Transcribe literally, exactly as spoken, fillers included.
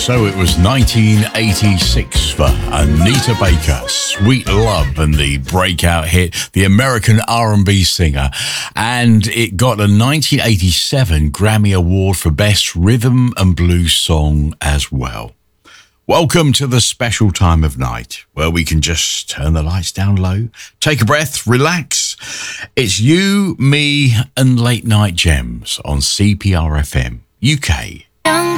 So it was nineteen eighty-six for Anita Baker, Sweet Love, and the breakout hit, the American R and B singer. And it got a nineteen eighty-seven Grammy Award for Best Rhythm and Blues Song as well. Welcome to the special time of night where we can just turn the lights down low, take a breath, relax. It's you, me, and Late Night Gems on C P R F M, U K.